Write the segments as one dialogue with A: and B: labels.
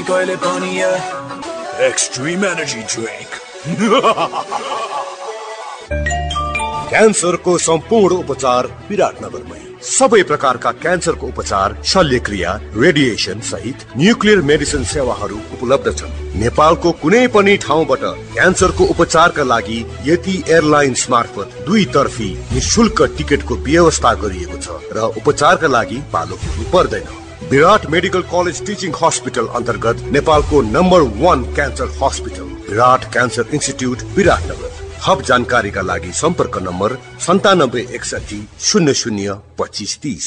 A: Extreme energy drink.
B: क्यान्सरको सम्पूर्ण उपचार विराटनगरमै। सबै प्रकारका क्यान्सरको उपचार, शल्यक्रिया, रेडिएसन सहित न्युक्लियर मेडिसिन सेवाहरू उपलब्ध छन्। नेपालको कुनै पनि ठाउँबाट क्यान्सरको उपचारका लागि यति एयरलाइन्स मार्फत 2 तर्फी निशुल्क टिकटको व्यवस्था गरिएको छ र उपचारका लागि पालो पुग्नु पर्दैन। विराट मेडिकल कलेज टिचिङ हस्पिटल अन्तर्गत नेपालको नम्बर 1 क्यान्सर हस्पिटल विराट क्यान्सर इन्स्टिट्युट विराटनगर। थप जानकारीका लागि सम्पर्क नम्बर 9761 00 2530।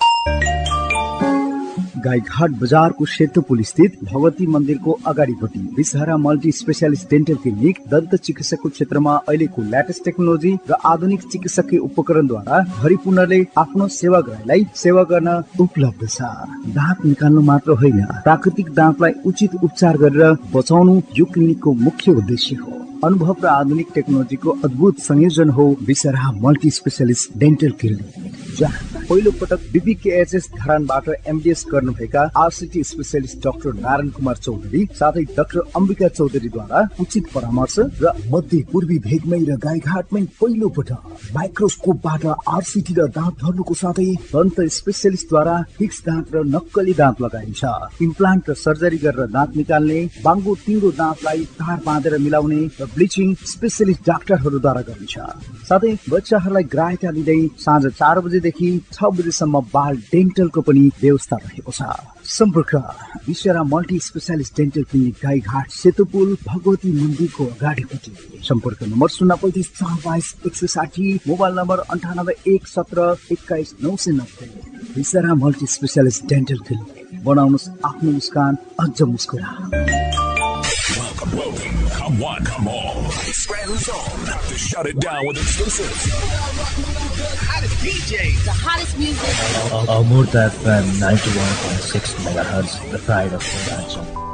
C: गाईघाट बजारको सेतुपुल स्थित भगवती मन्दिरको अगाडिपट्टि विषहरा मल्टी स्पेसियालिस्ट डेन्टल क्लिनिक दन्त चिकित्साको क्षेत्रमा अहिलेको लेटेस्ट टेक्नोलोजी र आधुनिक चिकित्सकीय उपकरणद्वारा हरिपूर्णले आफ्नो सेवाग्राहीलाई सेवा गर्न उपलब्ध छ। दाँत निकाल्नु मात्र होइन, प्राकृतिक दाँतलाई उचित उपचार गरेर बचाउनु यो क्लिनिकको मुख्य उद्देश्य हो। अनुभव र आधुनिक टेक्नोलोजीको अद्भुत संयोजन हो विषहरा मल्टी स्पेसियालिस्ट डेन्टल क्लिनिक, जहाँ पहिलो पटक बीबीकेएचएस धरानबाट एमडीएस गर्नुभएका RCT specialist doctor Narayan Kumar Chaudhary साथै डाक्टर अम्बिका चौधरीद्वारा उचित परामर्श र मध्य पूर्वी भेगमै र गाईघाटमै पहिलो पटक माइक्रोस्कोपबाट आरसीटी र दाँत धर्नुको साथै दन्त स्पेसियालिस्टद्वारा फिक्स दाँत र नक्कली दाँत लगाइन्छ। इम्प्लान्ट र सर्जरी गरेर दाँत निकाल्ने, बाङ्गो टिङ्गो दाँतलाई तार बाँधेर मिलाउने र ब्लिचिङ स्पेसियालिस्ट डाक्टरहरूद्वारा गरिन्छ। साथै बच्चाहरूलाई ग्राह्यता दिँदै साँझ 4 बजेदेखि 6 बजेसम्म बाल डेन्टलको पनि व्यवस्था रहेको छ। सम्पर्क विषहरा multi specialist dental clinic, Gaighat सेतुपुल Bhagwati मन्दिरको अगाडिपट्टि। सम्पर्क नम्बर 035 422 160, मोबाइल नम्बर 98 117 21 990। विषहरा मल्टी स्पेसियालिस्ट डेन्टल क्लिनिक, बनाउनुस् आफ्नो मुस्कान अझ मुस्कुरा।
A: Come on. Scrambles on to shut it down with exclusives.
D: The hottest DJ. The hottest music.
E: Amurta FM 91.6 MHz, the pride of Purvanchal.